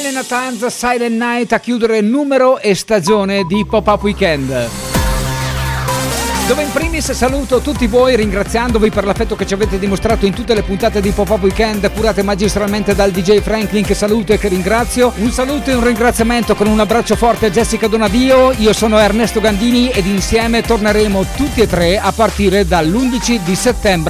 Elena Tanz, Silent Night, a chiudere numero e stagione di Pop-Up Weekend, dove in primis saluto tutti voi ringraziandovi per l'affetto che ci avete dimostrato in tutte le puntate di Pop-Up Weekend curate magistralmente dal DJ Franklin, che saluto e che ringrazio. Un saluto e un ringraziamento con un abbraccio forte a Jessica Donadeo. Io sono Ernesto Gandini ed insieme torneremo tutti e tre a partire dall'11 di settembre.